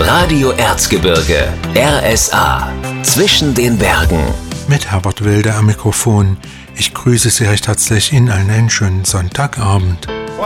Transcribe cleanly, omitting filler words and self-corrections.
Radio Erzgebirge, RSA, zwischen den Bergen. Mit Herbert Wilde am Mikrofon. Ich grüße Sie recht herzlich Ihnen allen einen schönen Sonntagabend.